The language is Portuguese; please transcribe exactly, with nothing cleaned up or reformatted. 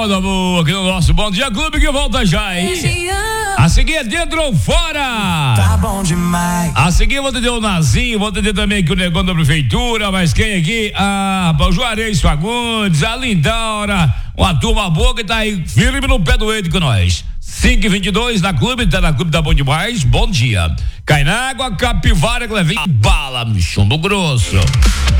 moda boa aqui no nosso Bom Dia Clube que volta já, hein? A seguir é dentro ou fora? Tá bom demais. A seguir eu vou atender o Nazinho, vou atender também aqui o negócio da prefeitura, mas quem aqui? Ah, o Juarez Fagundes, a Lindaura, uma turma boa que tá aí firme no pé do eito com nós. cinco e vinte e dois na clube, tá na clube, tá bom demais, bom dia. Cai na água, capivara que leva bala, chumbo grosso.